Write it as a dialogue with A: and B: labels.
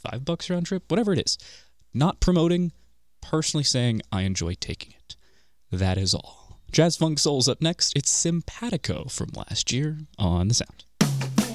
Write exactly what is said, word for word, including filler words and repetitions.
A: five bucks round trip, whatever it is. Not promoting, personally saying I enjoy taking it. That is all. Jazz Funk Soul's up next. It's Simpatico from last year on The Sound.